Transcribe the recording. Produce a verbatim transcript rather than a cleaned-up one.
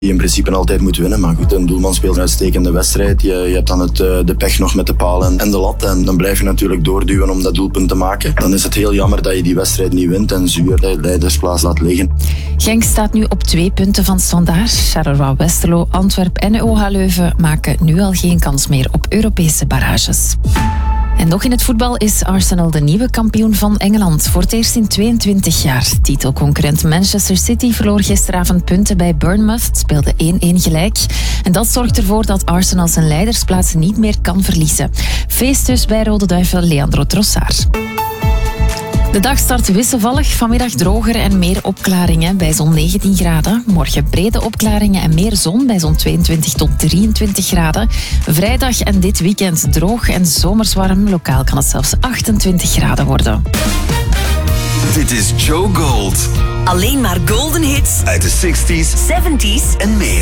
die in principe altijd moet winnen. Maar goed, een doelman speelt een uitstekende wedstrijd. Je, je hebt dan het, de pech nog met de paal en, en de lat. En dan blijf je natuurlijk doorduwen om dat doelpunt te maken. Dan is het heel jammer dat je die wedstrijd niet wint en zuur de leidersplaats laat liggen. Genk staat nu op twee punten van Standaard. Charleroi Westerlo, Antwerpen en O H Leuven maken nu al geen kans meer op Europese barrages. En nog in het voetbal is Arsenal de nieuwe kampioen van Engeland. Voor het eerst in tweeëntwintig jaar. Titelconcurrent Manchester City verloor gisteravond punten bij Bournemouth, speelde één-één gelijk. En dat zorgt ervoor dat Arsenal zijn leidersplaats niet meer kan verliezen. Feest dus bij Rode Duivel Leandro Trossard. De dag start wisselvallig, vanmiddag droger en meer opklaringen bij zo'n negentien graden. Morgen brede opklaringen en meer zon bij zo'n tweeëntwintig tot drieëntwintig graden. Vrijdag en dit weekend droog en zomers warm. Lokaal kan het zelfs achtentwintig graden worden. Dit is Joe Gold. Alleen maar golden hits Uit de zestig's zeventig's en meer.